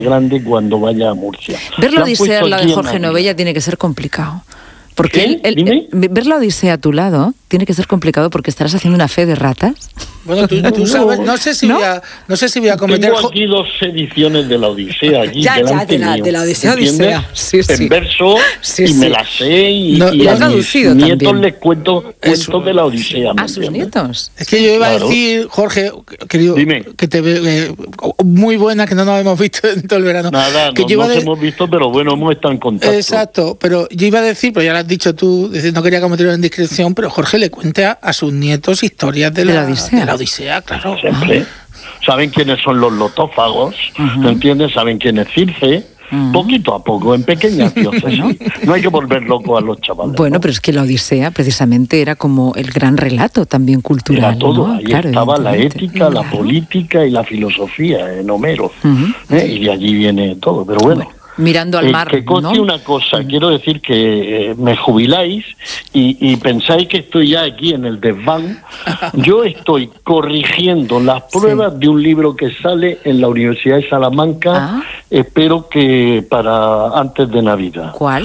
grande cuando vaya a Murcia. Ver la Odisea al lado de Jorge Novella tiene que ser complicado. Porque ver la Odisea a tu lado tiene que ser complicado porque estarás haciendo una fe de ratas. Bueno, tú sabes, no sé si voy a cometer... Tengo aquí 2 ediciones de la Odisea aquí ya, de la Odisea. Sí. En verso, y me las sé, y a mis nietos también. Les cuento cuentos de la Odisea. ¿A sus nietos? Es que yo iba a decir, Jorge, querido, dime, que te veo muy buena, que no nos hemos visto en todo el verano. Nada, que no nos hemos visto, pero bueno, hemos estado en contacto. Exacto, pero yo iba a decir, pero ya lo has dicho tú, no quería cometer una indiscreción, pero Jorge le cuente a sus nietos historias de la Odisea, claro. Siempre. Saben quiénes son los lotófagos, ¿me entiendes? Saben quién es Circe. Poquito a poco, en pequeñas diócesis. No hay que volver loco a los chavales. Bueno, ¿no? Pero es que la Odisea precisamente era como el gran relato también cultural. Era todo, ¿no? ahí estaba la ética, la política y la filosofía en Homero. Y de allí viene todo, pero bueno. Mirando al mar, que conste una cosa, quiero decir que me jubiláis y pensáis que estoy ya aquí en el desván. Yo estoy corrigiendo las pruebas de un libro que sale en la Universidad de Salamanca, espero que para antes de Navidad. ¿Cuál?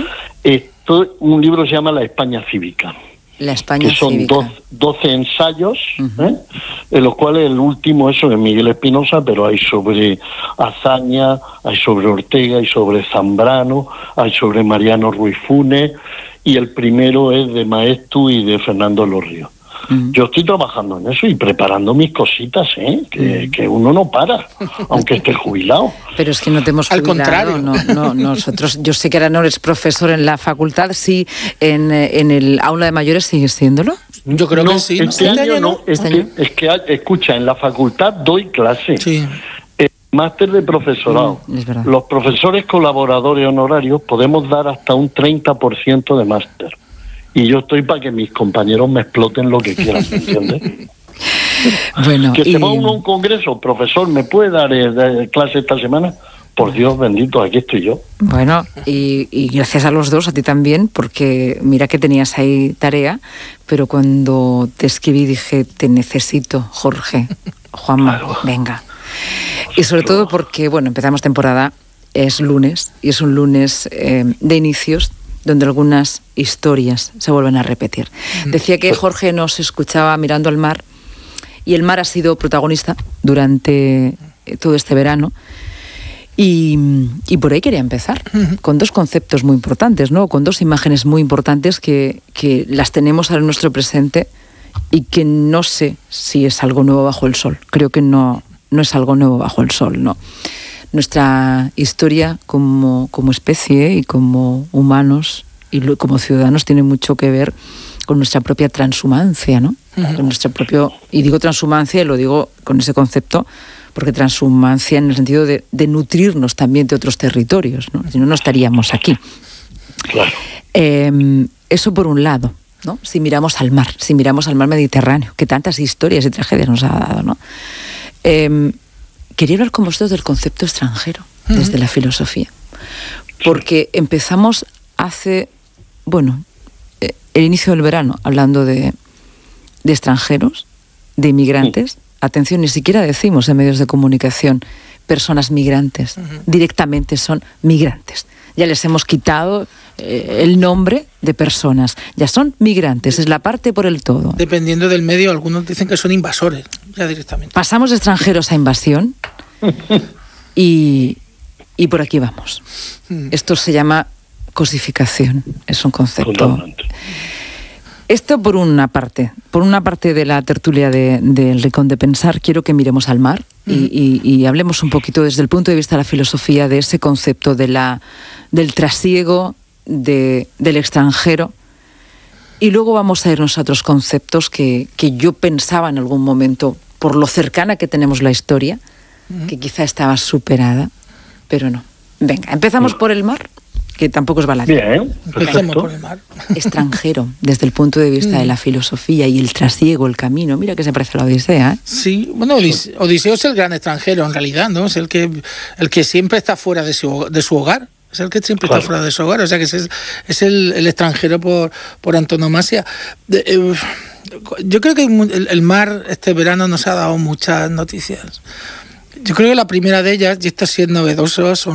Un libro que se llama La España Cívica. La España que son Cívica. 12 ensayos, en los cuales el último es sobre Miguel Espinosa, pero hay sobre Azaña, hay sobre Ortega, hay sobre Zambrano, hay sobre Mariano Ruiz Funes, y el primero es de Maestu y de Fernando Los Ríos. Yo estoy trabajando en eso y preparando mis cositas, que uno no para, aunque esté jubilado. Pero es que no te hemos jubilado. Al contrario. No, nosotros, yo sé que ahora no eres profesor en la facultad, sí, en el aula de mayores sigues siéndolo. Yo creo que sí. Este año no. Es que, escucha, en la facultad doy clase. Sí. Máster de profesorado. Los profesores colaboradores honorarios podemos dar hasta un 30% de máster. Y yo estoy para que mis compañeros me exploten lo que quieran, ¿entiendes? Bueno, que se va uno a un congreso, profesor, ¿me puede dar clase esta semana? Por Dios bendito, aquí estoy yo. Bueno, y gracias a los dos, a ti también, porque mira que tenías ahí tarea, pero cuando te escribí dije, te necesito, Jorge, Juanma, claro. Venga. Y sobre todo porque, bueno, empezamos temporada, es lunes, y es un lunes de inicios, donde algunas historias se vuelven a repetir. Decía que Jorge nos escuchaba mirando al mar, y el mar ha sido protagonista durante todo este verano, y por ahí quería empezar, con 2 conceptos muy importantes, ¿no? Con 2 imágenes muy importantes que las tenemos ahora en nuestro presente, y que no sé si es algo nuevo bajo el sol. Creo que no es algo nuevo bajo el sol, ¿no? Nuestra historia como especie y como humanos y como ciudadanos tiene mucho que ver con nuestra propia transhumancia, ¿no? Con nuestro propio, y digo transhumancia y lo digo con ese concepto, porque transhumancia en el sentido de nutrirnos también de otros territorios, ¿no? Si no, no estaríamos aquí. Claro. Eso por un lado, ¿no? Si miramos al mar Mediterráneo, que tantas historias y tragedias nos ha dado, ¿no? Quería hablar con vosotros del concepto extranjero, desde la filosofía, porque empezamos hace, el inicio del verano, hablando de extranjeros, de inmigrantes. Atención, ni siquiera decimos en medios de comunicación personas migrantes, directamente son migrantes. Ya les hemos quitado el nombre de personas, ya son migrantes, es la parte por el todo. Dependiendo del medio, algunos dicen que son invasores, ya directamente. Pasamos de extranjeros a invasión y por aquí vamos. Esto se llama cosificación, es un concepto. Totalmente. Esto por una parte de la tertulia del Rincón de Pensar, quiero que miremos al mar y hablemos un poquito desde el punto de vista de la filosofía de ese concepto del trasiego, del extranjero, y luego vamos a irnos a otros conceptos que yo pensaba en algún momento, por lo cercana que tenemos la historia, que quizá estaba superada, pero no. Venga, empezamos por el mar, que tampoco es baladí. Bien, empecemos por el mar. Extranjero, desde el punto de vista de la filosofía y el trasiego, el camino. Mira que se parece a la Odisea, ¿eh? Sí, bueno, Odiseo es el gran extranjero en realidad, ¿no? Es el que siempre está fuera de su hogar. Es el que siempre está fuera de su hogar. O sea que es el extranjero por antonomasia. Yo creo que el mar este verano nos ha dado muchas noticias. Yo creo que la primera de ellas, y esto sí es novedoso, son